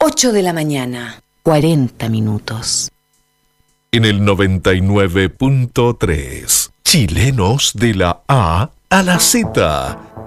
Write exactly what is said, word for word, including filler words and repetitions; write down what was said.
ocho de la mañana, cuarenta minutos. En el noventa y nueve punto tres, chilenos de la A a la Z,